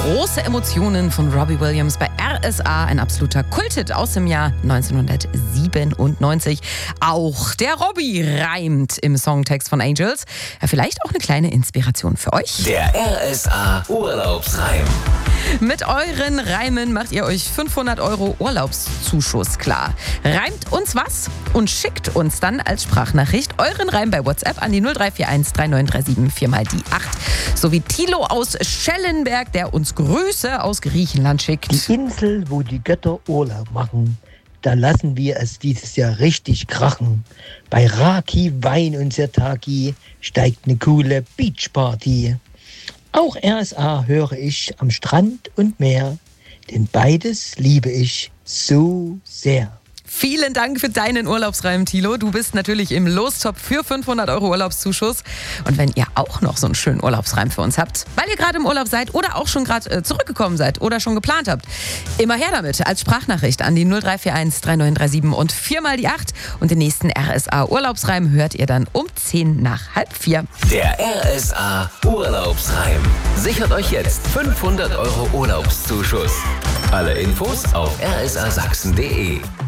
Große Emotionen von Robbie Williams bei RSA, ein absoluter Kulthit aus dem Jahr 1997. Auch der Robbie reimt im Songtext von Angels. Ja, vielleicht auch eine kleine Inspiration für euch. Der RSA Urlaubsreim. Mit euren Reimen macht ihr euch 500 € Urlaubszuschuss klar. Reimt uns was und schickt uns dann als Sprachnachricht euren Reim bei WhatsApp an die 0341 3937 4 mal die 8. Sowie Thilo aus Schellenberg, der uns Grüße aus Griechenland schickt. Die Insel, wo die Götter Urlaub machen, da lassen wir es dieses Jahr richtig krachen. Bei Raki, Wein und Sirtaki steigt eine coole Beachparty. Auch RSA höre ich am Strand und Meer, denn beides liebe ich so sehr. Vielen Dank für deinen Urlaubsreim, Thilo. Du bist natürlich im Lostopf für 500 € Urlaubszuschuss. Und wenn ihr auch noch so einen schönen Urlaubsreim für uns habt, weil ihr gerade im Urlaub seid oder auch schon gerade zurückgekommen seid oder schon geplant habt, immer her damit als Sprachnachricht an die 0341 3937 und 4 mal die 8. Und den nächsten RSA Urlaubsreim hört ihr dann um 10 nach halb 4. Der RSA Urlaubsreim. Sichert euch jetzt 500 € Urlaubszuschuss. Alle Infos auf rsasachsen.de.